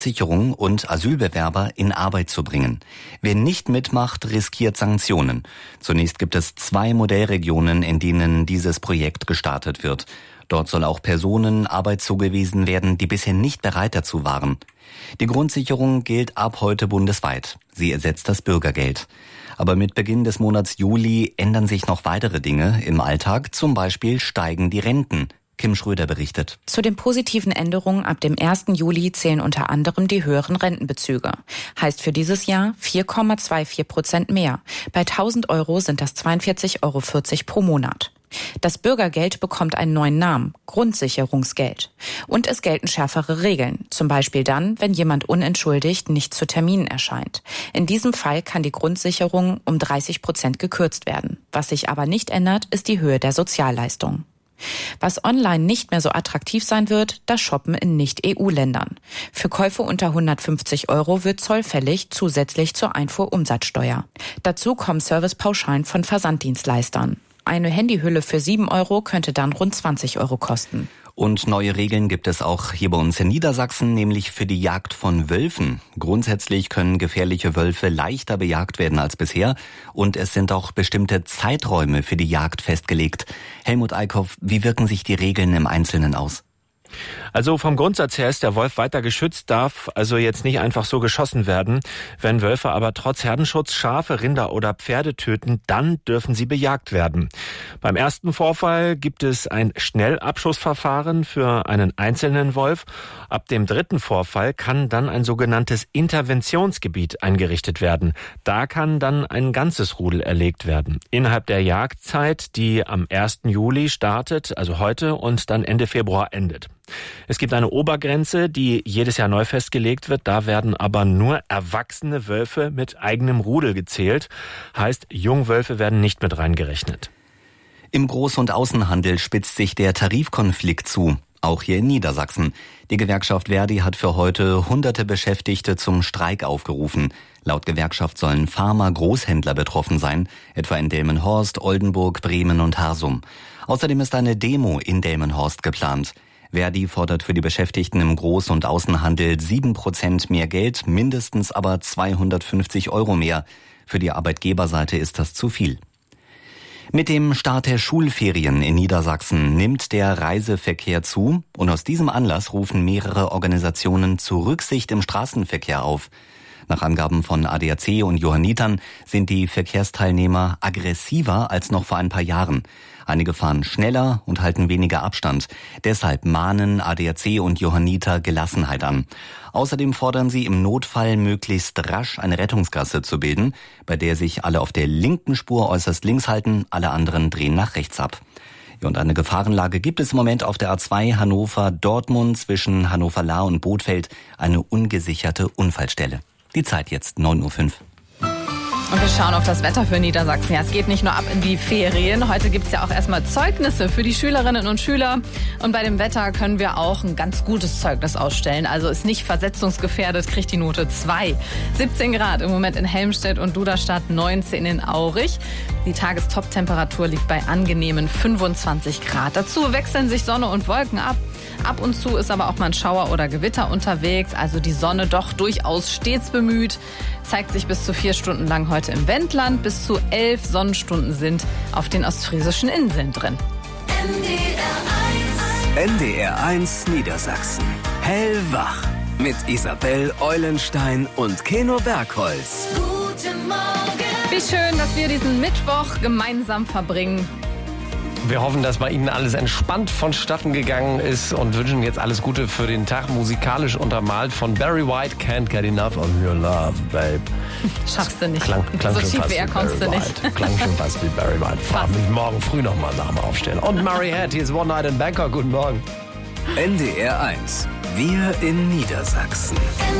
Sicherung und Asylbewerber in Arbeit zu bringen. Wer nicht mitmacht, riskiert Sanktionen. Zunächst gibt es 2 Modellregionen, in denen dieses Projekt gestartet wird. Dort soll auch Personen Arbeit zugewiesen werden, die bisher nicht bereit dazu waren. Die Grundsicherung gilt ab heute bundesweit. Sie ersetzt das Bürgergeld. Aber mit Beginn des Monats Juli ändern sich noch weitere Dinge im Alltag. Zum Beispiel steigen die Renten. Kim Schröder berichtet. Zu den positiven Änderungen ab dem 1. Juli zählen unter anderem die höheren Rentenbezüge. Heißt für dieses Jahr 4,24% mehr. Bei 1.000 Euro sind das 42,40 Euro pro Monat. Das Bürgergeld bekommt einen neuen Namen, Grundsicherungsgeld. Und es gelten schärfere Regeln, zum Beispiel dann, wenn jemand unentschuldigt nicht zu Terminen erscheint. In diesem Fall kann die Grundsicherung um 30% gekürzt werden. Was sich aber nicht ändert, ist die Höhe der Sozialleistung. Was online nicht mehr so attraktiv sein wird, das Shoppen in Nicht-EU-Ländern. Für Käufe unter 150 Euro wird Zoll fällig, zusätzlich zur Einfuhrumsatzsteuer. Dazu kommen Servicepauschalen von Versanddienstleistern. Eine Handyhülle für 7 Euro könnte dann rund 20 Euro kosten. Und neue Regeln gibt es auch hier bei uns in Niedersachsen, nämlich für die Jagd von Wölfen. Grundsätzlich können gefährliche Wölfe leichter bejagt werden als bisher. Und es sind auch bestimmte Zeiträume für die Jagd festgelegt. Helmut Eickhoff, wie wirken sich die Regeln im Einzelnen aus? Also vom Grundsatz her ist der Wolf weiter geschützt, darf also jetzt nicht einfach so geschossen werden. Wenn Wölfe aber trotz Herdenschutz Schafe, Rinder oder Pferde töten, dann dürfen sie bejagt werden. Beim ersten Vorfall gibt es ein Schnellabschussverfahren für einen einzelnen Wolf. Ab dem 3. Vorfall kann dann ein sogenanntes Interventionsgebiet eingerichtet werden. Da kann dann ein ganzes Rudel erlegt werden. Innerhalb der Jagdzeit, die am 1. Juli startet, also heute, und dann Ende Februar endet. Es gibt eine Obergrenze, die jedes Jahr neu festgelegt wird. Da werden aber nur erwachsene Wölfe mit eigenem Rudel gezählt. Heißt, Jungwölfe werden nicht mit reingerechnet. Im Groß- und Außenhandel spitzt sich der Tarifkonflikt zu. Auch hier in Niedersachsen. Die Gewerkschaft Verdi hat für heute hunderte Beschäftigte zum Streik aufgerufen. Laut Gewerkschaft sollen Pharma-Großhändler betroffen sein, etwa in Delmenhorst, Oldenburg, Bremen und Harsum. Außerdem ist eine Demo in Delmenhorst geplant. Verdi fordert für die Beschäftigten im Groß- und Außenhandel 7% mehr Geld, mindestens aber 250 Euro mehr. Für die Arbeitgeberseite ist das zu viel. Mit dem Start der Schulferien in Niedersachsen nimmt der Reiseverkehr zu und aus diesem Anlass rufen mehrere Organisationen zur Rücksicht im Straßenverkehr auf. Nach Angaben von ADAC und Johannitern sind die Verkehrsteilnehmer aggressiver als noch vor ein paar Jahren. Einige fahren schneller und halten weniger Abstand. Deshalb mahnen ADAC und Johanniter Gelassenheit an. Außerdem fordern sie im Notfall möglichst rasch eine Rettungsgasse zu bilden, bei der sich alle auf der linken Spur äußerst links halten, alle anderen drehen nach rechts ab. Und eine Gefahrenlage gibt es im Moment auf der A2 Hannover-Dortmund zwischen Hannover-Lahr und Bothfeld, eine ungesicherte Unfallstelle. Die Zeit jetzt 9:05 Uhr. Und wir schauen auf das Wetter für Niedersachsen. Ja, es geht nicht nur ab in die Ferien. Heute gibt es ja auch erstmal Zeugnisse für die Schülerinnen und Schüler. Und bei dem Wetter können wir auch ein ganz gutes Zeugnis ausstellen. Also ist nicht versetzungsgefährdet, kriegt die Note 2. 17 Grad im Moment in Helmstedt und Duderstadt, 19 in Aurich. Die Tagestop-Temperatur liegt bei angenehmen 25 Grad. Dazu wechseln sich Sonne und Wolken ab. Ab und zu ist aber auch mal ein Schauer oder Gewitter unterwegs. Also die Sonne doch durchaus stets bemüht. Zeigt sich bis zu 4 Stunden lang heute im Wendland. Bis zu 11 Sonnenstunden sind auf den ostfriesischen Inseln drin. NDR 1 Niedersachsen. Hellwach. Mit Isabel Eulenstein und Keno Bergholz. Guten Morgen. Wie schön, dass wir diesen Mittwoch gemeinsam verbringen. Wir hoffen, dass bei Ihnen alles entspannt vonstatten gegangen ist und wünschen jetzt alles Gute für den Tag. Musikalisch untermalt von Barry White, Can't Get Enough of Your Love, Babe. Schaffst du nicht. Klang so schon tief fast wie er wie kommst Barry du nicht. White. Klang schon fast wie Barry White. Frag mich morgen früh nochmal nach dem Aufstehen. Und Murray Head, hier ist One Night in Bangkok. Guten Morgen. NDR 1. Wir in Niedersachsen.